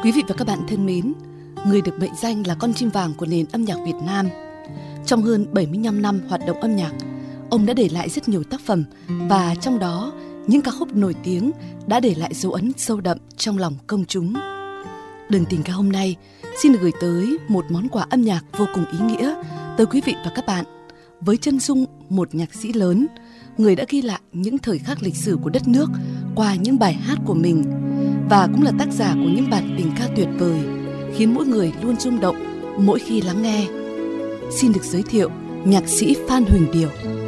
Quý vị và các bạn thân mến, người được mệnh danh là con chim vàng của nền âm nhạc Việt Nam. Trong hơn 75 năm hoạt động âm nhạc, ông đã để lại rất nhiều tác phẩm và trong đó những ca khúc nổi tiếng đã để lại dấu ấn sâu đậm trong lòng công chúng. Đường tình ca hôm nay xin được gửi tới một món quà âm nhạc vô cùng ý nghĩa tới quý vị và các bạn với chân dung một nhạc sĩ lớn, người đã ghi lại những thời khắc lịch sử của đất nước qua những bài hát của mình và cũng là tác giả của những bản tình ca tuyệt vời khiến mỗi người luôn rung động mỗi khi lắng nghe. Xin được giới thiệu nhạc sĩ Phan Huỳnh Điểu.